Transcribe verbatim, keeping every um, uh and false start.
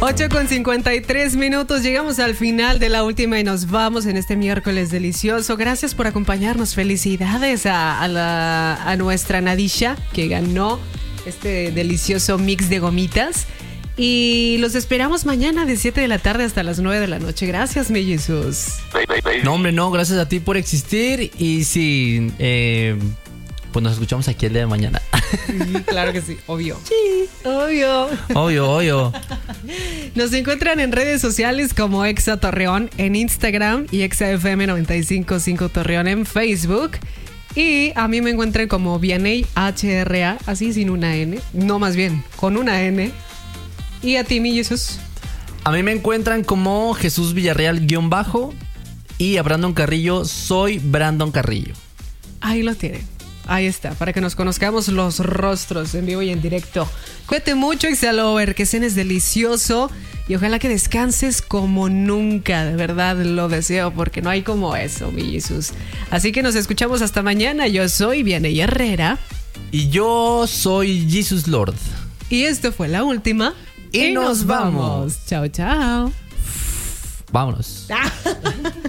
ocho con cincuenta y tres minutos. Llegamos al final de la última y nos vamos en este miércoles delicioso. Gracias por acompañarnos. Felicidades a, a, la, a nuestra Nadisha, que ganó este delicioso mix de gomitas. Y los esperamos mañana de siete de la tarde hasta las nueve de la noche. Gracias, mi Jesús. No, hombre, no. Gracias a ti por existir. Y sí, eh, pues nos escuchamos aquí el día de mañana. Sí, claro que sí, obvio. Sí, obvio. Obvio, obvio. Nos encuentran en redes sociales como Exa Torreón en Instagram y Exa F M noventa y cinco punto cinco Torreón en Facebook. Y a mí me encuentran como Vianey H R A, así sin una N. No, más bien, con una N. ¿Y a ti, mi Jesús? A mí me encuentran como Jesús Villarreal guión bajo. Y a Brandon Carrillo, soy Brandon Carrillo. Ahí lo tienen. Ahí está, para que nos conozcamos los rostros en vivo y en directo. Cuídate mucho, Exalover, que cenes delicioso y ojalá que descanses como nunca. De verdad lo deseo, porque no hay como eso, mi Jesús. Así que nos escuchamos hasta mañana. Yo soy Vianey Herrera. Y yo soy Jesus Lord. Y esto fue la última. Y, y nos, nos vamos. Chao, chao. Vámonos.